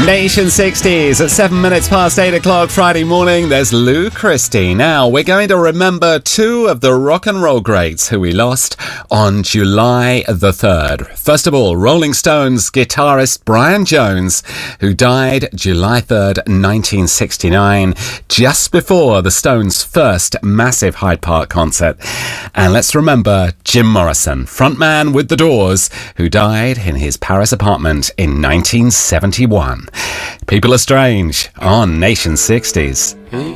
Nation 60s at 7 minutes past 8 o'clock Friday morning. There's Lou Christie. Now, we're going to remember two of the rock and roll greats who we lost on July the 3rd. First of all, Rolling Stones guitarist Brian Jones, who died July 3rd, 1969, just before the Stones' first massive Hyde Park concert. And let's remember Jim Morrison, frontman with The Doors, who died in his Paris apartment in 1971. People Are Strange on Nation 60s. Hey,